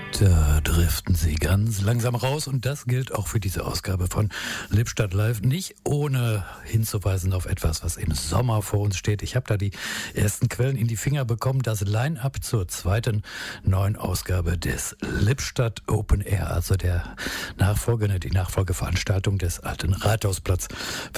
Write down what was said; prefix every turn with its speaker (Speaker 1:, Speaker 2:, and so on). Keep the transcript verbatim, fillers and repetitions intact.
Speaker 1: Da driften sie ganz langsam raus und das gilt auch für diese Ausgabe von Lippstadt Live. Nicht ohne hinzuweisen auf etwas, was im Sommer vor uns steht. Ich habe da die ersten Quellen in die Finger bekommen. Das Line-Up zur zweiten neuen Ausgabe des Lippstadt Open Air, also der Nachfolge, die Nachfolgeveranstaltung des alten Rathausplatz